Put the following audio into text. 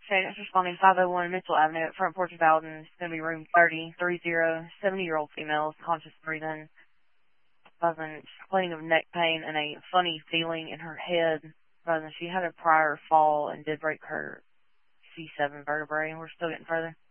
Okay, that's responding 501 Mitchell Avenue at Front Porch of Alden. It's going to be room 30, 70-year-old female, conscious breathing, complaining of neck pain and a funny feeling in her head. She had a prior fall and did break her C7 vertebrae, and we're still getting further.